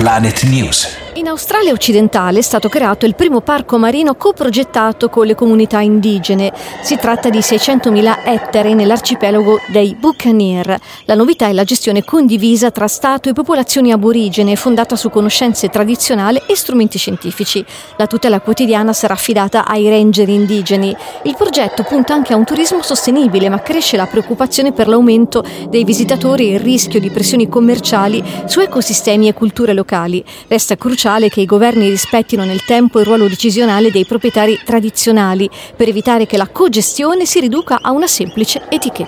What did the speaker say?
Planet News. In Australia occidentale è stato creato il primo parco marino coprogettato con le comunità indigene. Si tratta di 600.000 ettari nell'arcipelago dei Buccaneer. La novità è la gestione condivisa tra Stato e popolazioni aborigene, fondata su conoscenze tradizionali e strumenti scientifici. La tutela quotidiana sarà affidata ai ranger indigeni. Il progetto punta anche a un turismo sostenibile, ma cresce la preoccupazione per l'aumento dei visitatori e il rischio di pressioni commerciali su ecosistemi e culture locali. Resta cruciale che i governi rispettino nel tempo il ruolo decisionale dei proprietari tradizionali per evitare che la cogestione si riduca a una semplice etichetta.